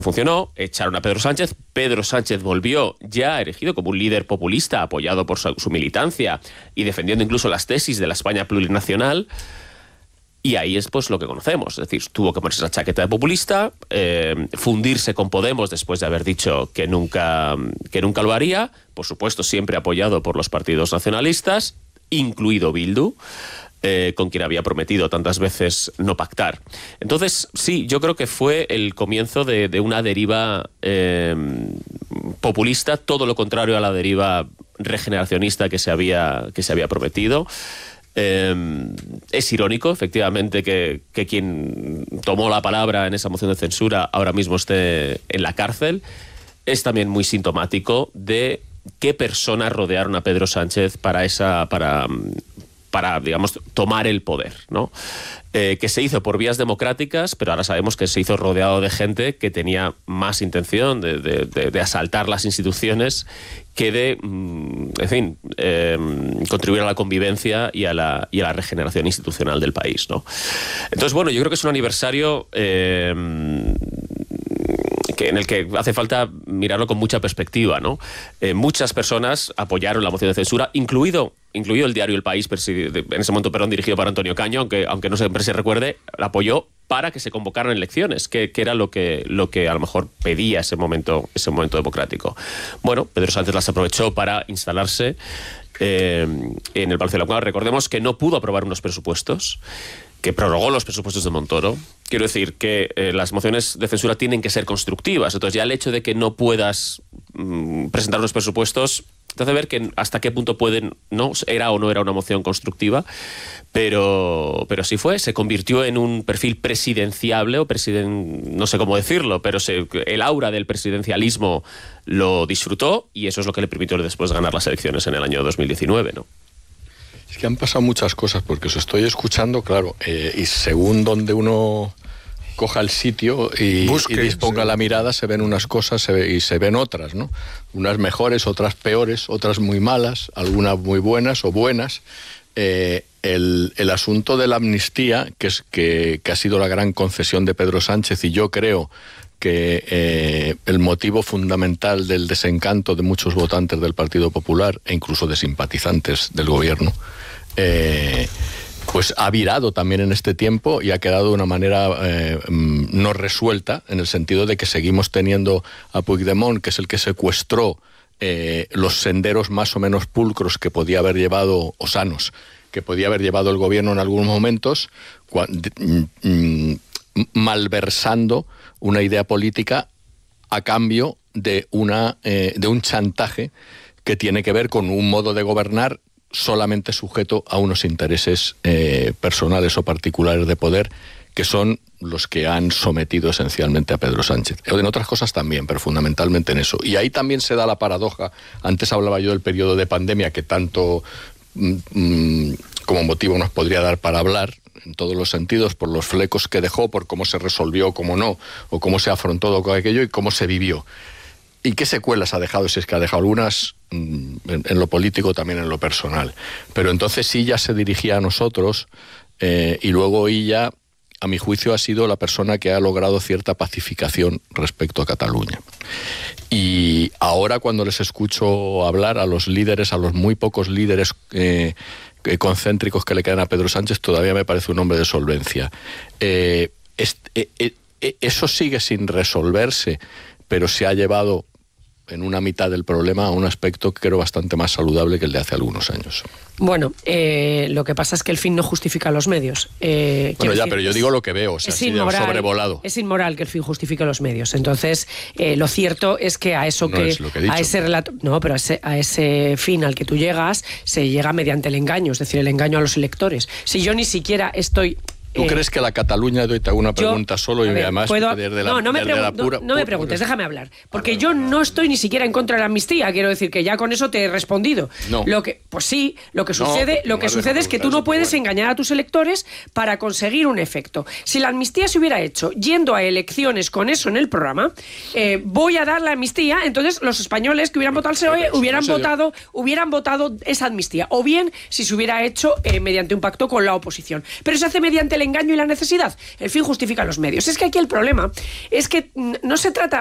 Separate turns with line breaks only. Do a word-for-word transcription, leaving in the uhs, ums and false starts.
funcionó, echaron a Pedro Sánchez. Pedro Sánchez volvió ya erigido como un líder populista, apoyado por su, su militancia y defendiendo incluso las tesis de la España plurinacional. Y ahí es pues lo que conocemos, es decir, tuvo que ponerse esa chaqueta de populista, eh, fundirse con Podemos después de haber dicho que nunca, que nunca lo haría, por supuesto siempre apoyado por los partidos nacionalistas, incluido Bildu, eh, con quien había prometido tantas veces no pactar. Entonces, sí, yo creo que fue el comienzo de, de una deriva eh, populista, todo lo contrario a la deriva regeneracionista que se había, que se había prometido. Eh, es irónico, efectivamente, que, que quien tomó la palabra en esa moción de censura ahora mismo esté en la cárcel. Es también muy sintomático de qué personas rodearon a Pedro Sánchez para esa, para, para digamos, tomar el poder, ¿no? Eh, que se hizo por vías democráticas, pero ahora sabemos que se hizo rodeado de gente que tenía más intención de, de, de, de asaltar las instituciones que de, en fin, eh, contribuir a la convivencia y a la, y a la regeneración institucional del país, ¿no? Entonces, bueno, yo creo que es un aniversario eh, que, en el que hace falta mirarlo con mucha perspectiva, ¿no? Eh, muchas personas apoyaron la moción de censura, incluido incluido el diario El País, en ese momento, perdón, dirigido por Antonio Caño, aunque, aunque no siempre se recuerde, la apoyó para que se convocaran elecciones, que, que era lo que, lo que a lo mejor pedía ese momento, ese momento democrático. Bueno, Pedro Sánchez las aprovechó para instalarse eh, en el Palacio de la Moncloa. Recordemos que no pudo aprobar unos presupuestos, que prorrogó los presupuestos de Montoro. Quiero decir que eh, las mociones de censura tienen que ser constructivas. Entonces ya el hecho de que no puedas mmm, presentar unos presupuestos te hace ver que hasta qué punto pueden, no era o no era una moción constructiva, pero, pero sí fue, se convirtió en un perfil presidenciable, o presiden, no sé cómo decirlo, pero se, el aura del presidencialismo lo disfrutó, y eso es lo que le permitió después ganar las elecciones en el año dos mil diecinueve, ¿no?
Es que han pasado muchas cosas, porque os estoy escuchando, claro, eh, y según donde uno coja el sitio y, Busque, y disponga sí. la mirada, se ven unas cosas se ve, y se ven otras, ¿no? Unas mejores, otras peores, otras muy malas, algunas muy buenas o buenas. Eh, el, el asunto de la amnistía, que, es, que, que ha sido la gran concesión de Pedro Sánchez, y yo creo que eh, el motivo fundamental del desencanto de muchos votantes del Partido Popular, e incluso de simpatizantes del gobierno, eh, pues ha virado también en este tiempo y ha quedado de una manera eh, no resuelta, en el sentido de que seguimos teniendo a Puigdemont, que es el que secuestró eh, los senderos más o menos pulcros que podía haber llevado, o sanos, que podía haber llevado el gobierno en algunos momentos, cuando, mm, malversando una idea política a cambio de, una, eh, de un chantaje que tiene que ver con un modo de gobernar solamente sujeto a unos intereses eh, personales o particulares de poder, que son los que han sometido esencialmente a Pedro Sánchez. En otras cosas también, pero fundamentalmente en eso. Y ahí también se da la paradoja. Antes hablaba yo del periodo de pandemia, que tanto mmm, como motivo nos podría dar para hablar, en todos los sentidos, por los flecos que dejó, por cómo se resolvió, cómo no, o cómo se afrontó todo aquello y cómo se vivió. ¿Y qué secuelas ha dejado? Si es que ha dejado algunas en, en lo político, también en lo personal. Pero entonces Illa se dirigía a nosotros eh, y luego Illa, a mi juicio, ha sido la persona que ha logrado cierta pacificación respecto a Cataluña. Y ahora, cuando les escucho hablar a los líderes, a los muy pocos líderes eh, concéntricos que le quedan a Pedro Sánchez, todavía me parece un hombre de solvencia. Eh, este, eh, eh, eso sigue sin resolverse, pero se ha llevado en una mitad del problema a un aspecto que creo bastante más saludable que el de hace algunos años.
Bueno, eh, lo que pasa es que el fin no justifica los medios. Eh,
bueno, ya,
decir,
pero yo digo lo que veo, o sea,
es inmoral,
sobrevolado.
Es inmoral que el fin justifique los medios. Entonces, eh, lo cierto es que a eso
no
que,
es lo que he dicho.
a ese relato, no, pero a ese, a ese fin al que tú llegas, se llega mediante el engaño, es decir, el engaño a los electores. Si yo ni siquiera estoy...
¿Tú eh, crees que la Cataluña, doy te hago una pregunta yo, solo y ver, además
puedo,
desde
no,
la,
no me,
desde la pura,
no, no me preguntes, déjame hablar, porque yo no estoy ni siquiera en contra de la amnistía, quiero decir que ya con eso te he respondido.
No.
Lo que, pues sí, lo que sucede,
no,
lo que sucede es que tú no puedes bueno. engañar a tus electores para conseguir un efecto. Si la amnistía se hubiera hecho yendo a elecciones con eso en el programa, eh, voy a dar la amnistía, entonces los españoles que hubieran votado el P S O E no, hubieran no votado, hubieran votado esa amnistía, o bien si se hubiera hecho eh, mediante un pacto con la oposición. Pero se hace mediante el engaño y la necesidad. El fin justifica los medios. Es que aquí el problema es que no se trata